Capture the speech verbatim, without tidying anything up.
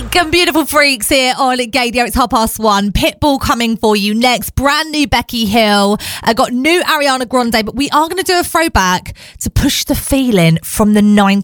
Some beautiful freaks here on Gaydio. It's half past one. Pitbull coming for you next. Brand new Becky Hill. I got new Ariana Grande, but we are going to do a throwback to Push the Feeling from the nineties.